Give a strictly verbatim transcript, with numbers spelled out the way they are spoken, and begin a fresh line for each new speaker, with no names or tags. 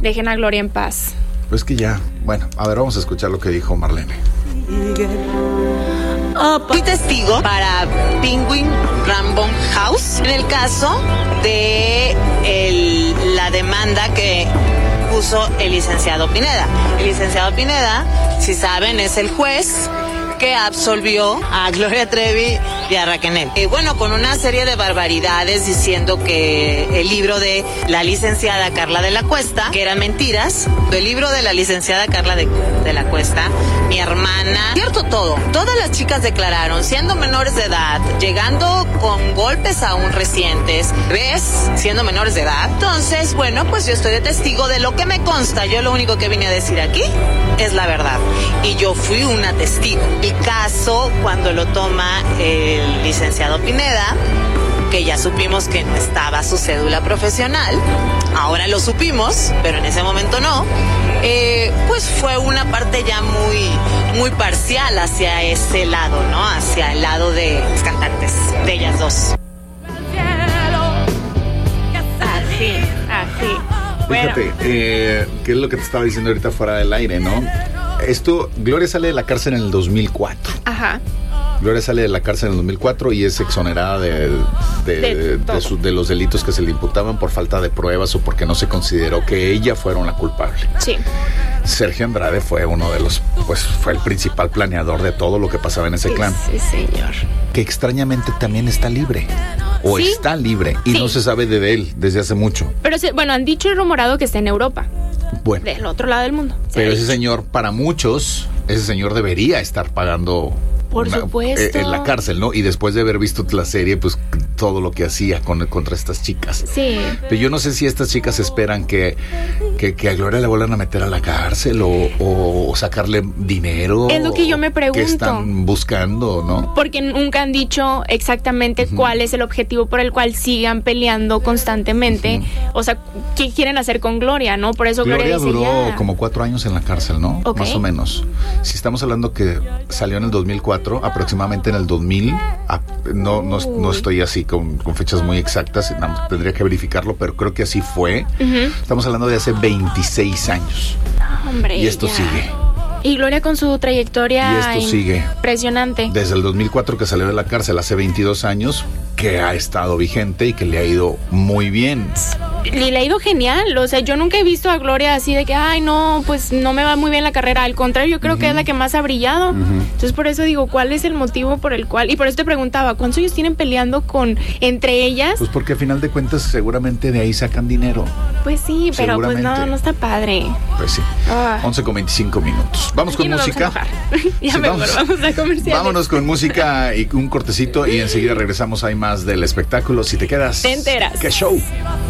dejen a Gloria en paz.
Pues que ya, bueno, a ver, vamos a escuchar lo que dijo Marlene.
Fui testigo para Penguin Random House en el caso de el, la demanda que puso el licenciado Pineda. El licenciado Pineda, si saben, es el juez que absolvió a Gloria Trevi y a Raquel. Y bueno, con una serie de barbaridades diciendo que el libro de la licenciada Carla de la Cuesta, que eran mentiras, el libro de la licenciada Carla de, de la Cuesta, mi hermana, cierto todo. Todas las chicas declararon, siendo menores de edad, llegando con golpes aún recientes, ¿ves? Siendo menores de edad. Entonces, bueno, pues yo estoy de testigo de lo que me consta. Yo lo único que vine a decir aquí es la verdad. Y yo fui una testigo. El caso, cuando lo toma el licenciado Pineda, que ya supimos que no estaba su cédula profesional, ahora lo supimos, pero en ese momento no, eh, pues fue una parte ya muy, muy parcial hacia ese lado, ¿no? Hacia el lado de los cantantes, de ellas dos.
Así, así.
Fíjate, eh, ¿qué es lo que te estaba diciendo ahorita fuera del aire, no? Esto, Gloria sale de la cárcel en el dos mil cuatro.
Ajá.
Gloria sale de la cárcel en el dos mil cuatro y es exonerada de, de, de, de, su, de los delitos que se le imputaban por falta de pruebas o porque no se consideró que ella fuera una culpable.
Sí.
Sergio Andrade fue uno de los, pues fue el principal planeador de todo lo que pasaba en ese clan.
Sí, señor.
Que extrañamente también está libre. O
¿Sí?
está libre y
sí.
no se sabe de él desde hace mucho.
Pero bueno, han dicho y rumorado que está en Europa.
Bueno.
Del otro lado del mundo.
Pero ese señor, para muchos, ese señor debería estar pagando...
Por
Una,
supuesto.
Eh, en la cárcel, ¿no? Y después de haber visto la serie, pues todo lo que hacía con, contra estas chicas.
Sí.
Pero yo no sé si estas chicas esperan que, que, que a Gloria le vuelvan a meter a la cárcel o, o sacarle dinero.
Es lo que yo me pregunto.
Que están buscando, ¿no?
Porque nunca han dicho exactamente uh-huh. cuál es el objetivo por el cual sigan peleando constantemente. Uh-huh. O sea, ¿qué quieren hacer con Gloria, no? Por eso Gloria,
Gloria
dice
duró
ya.
como cuatro años en la cárcel, ¿no?
Okay.
Más o menos. Si estamos hablando que salió en el dos mil cuatro, aproximadamente en el dos mil, no, no, no estoy así con, con fechas muy exactas, tendría que verificarlo, pero creo que así fue. Uh-huh. Estamos hablando de hace veintiséis años.
Hombre,
y esto
ya.
sigue.
Y Gloria con su trayectoria
y esto sigue.
Impresionante.
Desde el dos mil cuatro que salió de la cárcel, hace veintidós años, que ha estado vigente y que le ha ido muy bien.
Y le ha ido genial, o sea, yo nunca he visto a Gloria así de que, ay, no, pues no me va muy bien la carrera, al contrario, yo creo uh-huh. que es la que más ha brillado. Uh-huh. Entonces, por eso digo, ¿cuál es el motivo por el cual? Y por eso te preguntaba, ¿cuántos años tienen peleando con entre ellas?
Pues porque a final de cuentas seguramente de ahí sacan dinero.
Pues sí, pero pues no, no está padre.
Pues sí. Ah. once con veinticinco minutos. Vamos
Aquí
con música.
Vamos ya
sí,
mejor,
vamos,
vamos a comerciales.
Vámonos con música y un cortecito y enseguida regresamos. Hay más del espectáculo. Si te quedas,
te enteras.
¡Qué show!